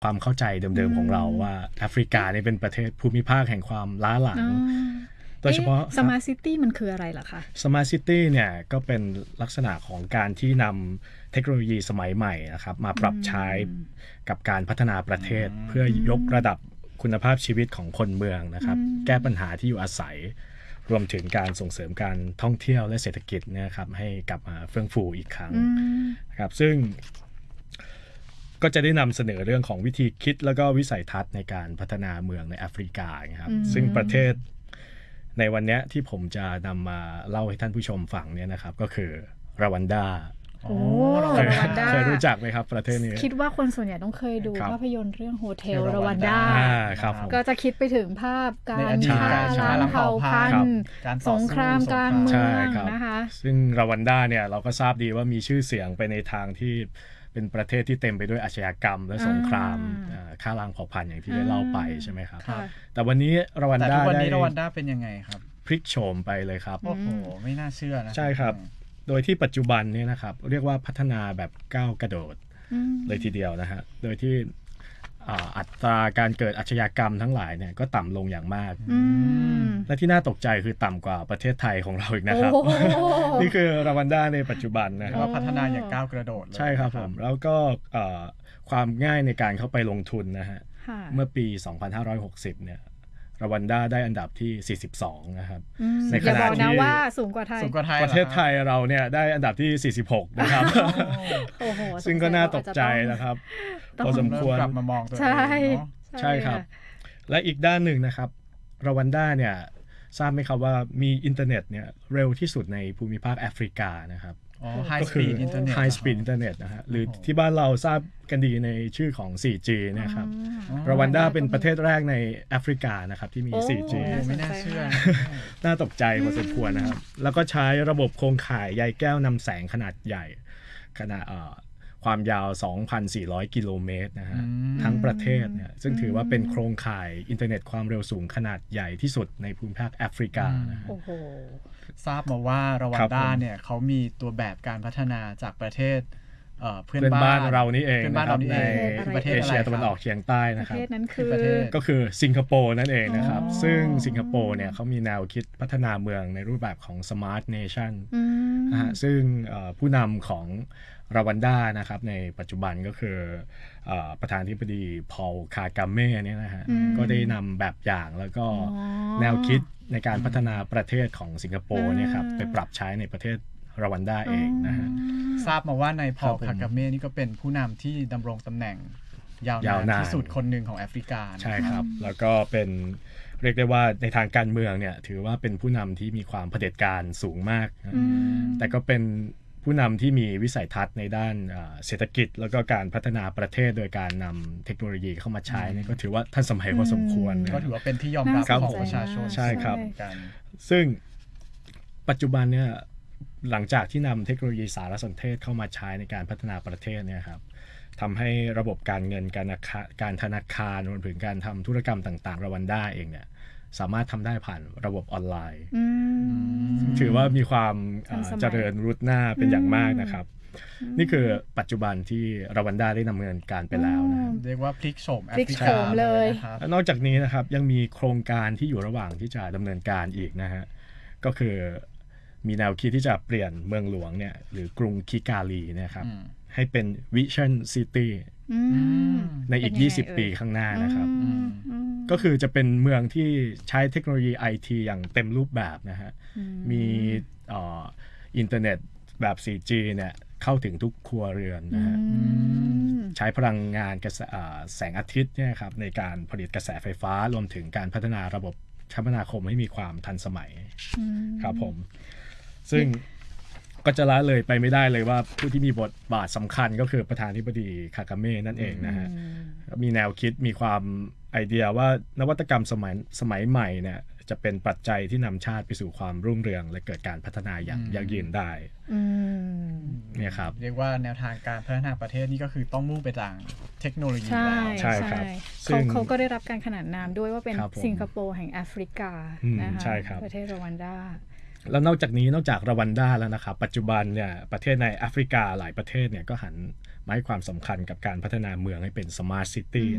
ความเข้าใจเดิมๆของเราว่าแอฟริกาเนี่ยเป็นประเทศภูมิภาคแห่งความล้าหลังโดยเฉพาะสมาร์ทซิตี้มันคืออะไรล่ะคะสมาร์ทซิตี้เนี่ยก็เป็นลักษณะของการที่นำเทคโนโลยีสมัยใหม่นะครับมาปรับใช้กับการพัฒนาประเทศเพื่อยกระดับคุณภาพชีวิตของคนเมืองนะครับแก้ปัญหาที่อยู่อาศัยรวมถึงการส่งเสริมการท่องเที่ยวและเศรษฐกิจนะครับให้กลับมาเฟื่องฟูอีกครั้งนะครับซึ่งก็จะได้นำเสนอเรื่องของวิธีคิดแล้วก็วิสัยทัศน์ในการพัฒนาเมืองในแอฟริกาครับซึ่งประเทศในวันนี้ที่ผมจะนำมาเล่าให้ท่านผู้ชมฟังเนี่ยนะครับก็คือรวันดาเคยรู้จักไหมครับประเทศนี้คิดว่าคนส่วนใหญ่ต้องเคยดูภาพยนตร์เรื่องโฮเทลรวันดาก็จะคิดไปถึงภาพการฆ่าล้างเผ่าพันธุ์สงครามกลางเมืองนะคะซึ่งรวันดาเนี่ยเราก็ทราบดีว่ามีชื่อเสียงไปในทางที่เป็นประเทศที่เต็มไปด้วยอาชญากรรมและสงครามฆ่าล้างเผ่าพันธุ์อย่างที่ได้เล่าไปใช่ไหมครับแต่วันนี้รวันดาเป็นยังไงครับพลิกโฉมไปเลยครับโอ้โหไม่น่าเชื่อนะใช่ครับโดยที่ปัจจุบันเนี่ยนะครับเรียกว่าพัฒนาแบบก้าวกระโดดเลยทีเดียวนะฮะโดยที่อัตราการเกิดอาชญากรรมทั้งหลายเนี่ยก็ต่ำลงอย่างมากและที่น่าตกใจคือต่ำกว่าประเทศไทยของเราอีกนะครับ นี่คือรวันดาในปัจจุบันนะครับว่าพัฒนาอย่างก้าวกระโดดใช่ครับผมแล้วก็ความง่ายในการเข้าไปลงทุนนะฮะเมื่อปี 2560 เนี่ยรวันดาได้อันดับที่42นะครับในขณะที่ว่าสูงกว่าไทยประเทศไทยเราเนี่ยได้อันดับที่46นะครับซึ่งก็น่าตกใจนะครับพอสมควรกลับมามองตัวเองใช่ครับและอีกด้านหนึ่งนะครับรวันดาเนี่ยทราบไหมครับว่ามีอินเทอร์เน็ตเนี่ยเร็วที่สุดในภูมิภาคแอฟริกานะครับก็คือ High Speed Internet นะฮะหรือที่บ้านเราทราบกันดีในชื่อของ 4G นะครับรวันดาเป็นประเทศแรกในแอฟริกานะครับที่มี 4G ไม่น่าเชื่อน่าตกใจพอสมควรนะครับแล้วก็ใช้ระบบโครงข่ายใยแก้วนำแสงขนาดใหญ่ขนาดความยาว 2,400 กิโลเมตรนะฮะทั้งประเทศเนี่ยซึ่งถือว่าเป็นโครงข่ายอินเทอร์เน็ตความเร็วสูงขนาดใหญ่ที่สุดในภูมิภาคแอฟริกาโอ้โหทราบมาว่ารวันดาเนี่ยเขามีตัวแบบการพัฒนาจากประเทศเพื่อนบ้านเรานี่เองนะครับในประเทศเอเชียตะวันออกเฉียงใต้นะครับประเทศนั้นคือก็คือสิงคโปร์นั่นเองนะครับซึ่งสิงคโปร์เนี่ยเขามีแนวคิดพัฒนาเมืองในรูปแบบของ Smart Nation นะฮะซึ่งผู้นำของรวันดานะครับในปัจจุบันก็คือประธานาธิบดีพอลคากาเม่เนี่ยนะฮะก็ได้นำแบบอย่างแล้วก็แนวคิดในการพัฒนาประเทศของสิงคโปร์เนี่ยครับไปปรับใช้ในประเทศรวันดาเองนะฮะทราบมาว่าในพอลคากาเม่นี่ก็เป็นผู้นำที่ดำรงตำแหน่งยาวนานที่สุดคนหนึ่งของแอฟริกาใช่ครับแล้วก็เป็นเรียกได้ว่าในทางการเมืองเนี่ยถือว่าเป็นผู้นำที่มีความเผด็จการสูงมากแต่ก็เป็นผู้นำที่มีวิสัยทัศน์ในด้านเศรษฐกิจแล้วก็การพัฒนาประเทศโดยการนำเทคโนโลยีเข้ามาใช้นี่ก็ถือว่าทันสมัยพอสมควรก็ถือว่าเป็นที่ยอมรับของประชาชนใช่ครับซึ่งปัจจุบันเนี่ยหลังจากที่นำเทคโนโลยีสารสนเทศเข้ามาใช้ในการพัฒนาประเทศเนี่ยครับทำให้ระบบการเงินการธนาคารรวมถึงการทำธุรกรรมต่างๆรวันดาเองเนี่ยสามารถทำได้ผ่านระบบออนไลน์ถือว่ามีความเจริญรุดหน้าเป็นอย่างมากนะครับนี่คือปัจจุบันที่รวันดาได้ดำเนินการไปแล้วนะครับเรียกว่าพลิกโฉมแอฟริกาเลยนอกจากนี้นะครับยังมีโครงการที่อยู่ระหว่างที่จะดำเนินการอีกนะฮะก็คือมีแนวคิดที่จะเปลี่ยนเมืองหลวงเนี่ยหรือกรุงคิกาลีนะครับให้เป็นวิชั่นซิตี้ในอีก20ปีข้างหน้านะครับก็คือจะเป็นเมืองที่ใช้เทคโนโลยี IT อย่างเต็มรูปแบบนะฮะมีอินเทอร์เน็ตแบบ 4G เนี่ยเข้าถึงทุกครัวเรือนนะฮะใช้พลังงานแสงอาทิตย์เนี่ยครับในการผลิตกระแสไฟฟ้ารวมถึงการพัฒนาระบบคมนาคมให้มีความทันสมัยครับผมซึ่งก็จะละเลยไปไม่ได้เลยว่าผู้ที่มีบทบาทสำคัญก็คือประธานาธิบดีคากาเม่นั่นเองนะฮะมีแนวคิดมีความไอเดียว่านวัตกรรมสมัยใหม่เนี่ยจะเป็นปัจจัยที่นำชาติไปสู่ความรุ่งเรืองและเกิดการพัฒนาอย่างยั่งยืนได้เนี่ยครับเรียกว่าแนวทางการพัฒนาประเทศนี่ก็คือต้องมุ่งไปทางเทคโนโลยีแล้วใช่ครับเขาก็ได้รับการขนานนามด้วยว่าเป็นสิงคโปร์แห่งแอฟริกานะคะประเทศรวันดาแล้วนอกจากรวันดาแล้วนะครับปัจจุบันเนี่ยประเทศในแอฟริกาหลายประเทศเนี่ยก็หันมาให้ความสำคัญกับการพัฒนาเมืองให้เป็นสมาร์ทซิตี้